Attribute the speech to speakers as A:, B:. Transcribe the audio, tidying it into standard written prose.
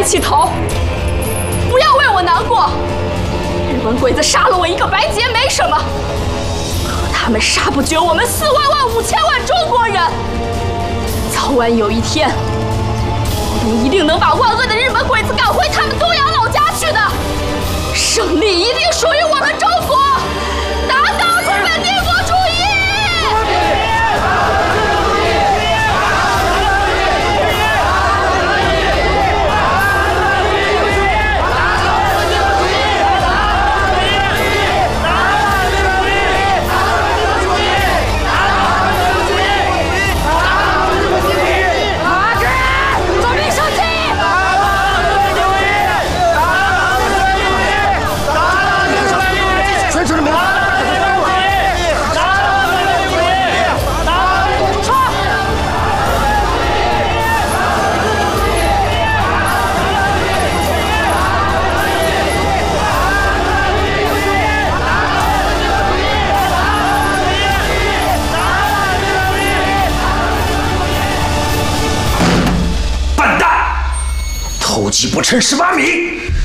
A: 起头，不要为我难过。日本鬼子杀了我一个白洁没什么，可他们杀不绝我们4万万5千万中国人。早晚有一天，我们一定能把万恶的日本鬼子赶回他们东洋老家去的。胜利一定属于我们中国！打倒日本帝国主义！
B: 偷鸡不成蚀把米，